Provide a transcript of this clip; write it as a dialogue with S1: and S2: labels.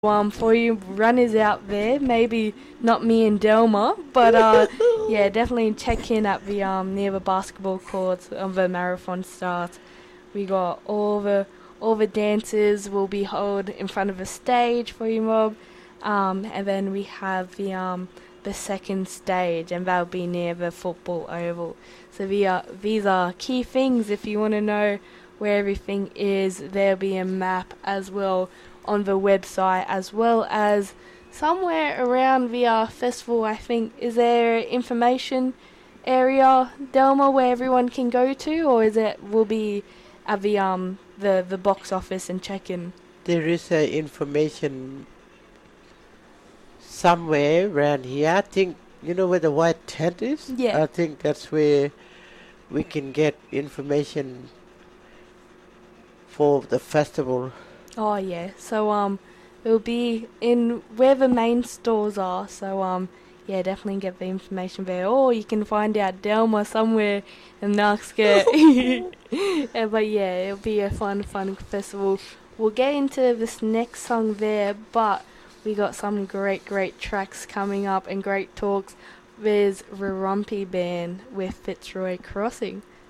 S1: For you runners out there, maybe not me and Delma, but yeah, definitely check in at the near the basketball courts of the marathon start. We got all the dances will be held in front of a stage for you, mob, and then we have the second stage, and that'll be near the football oval. So these are key things if you want to know where everything is. There'll be a map as well on the website, as well as somewhere around the festival. I think, is there information area, Delma, where everyone can go to, or is it will be at the box office and check in?
S2: There is information somewhere around here. I think you know where the white tent is.
S1: Yeah.
S2: I think that's where we can get information for the festival.
S1: Oh yeah. So it'll be in where the main stores are. So yeah, definitely get the information there. Or you can find out Delma somewhere in Narkskert. Yeah, but yeah, it'll be a fun festival. We'll get into this next song there, but we got some great tracks coming up and great talks. There's Rumpy Band with Fitzroy Crossing.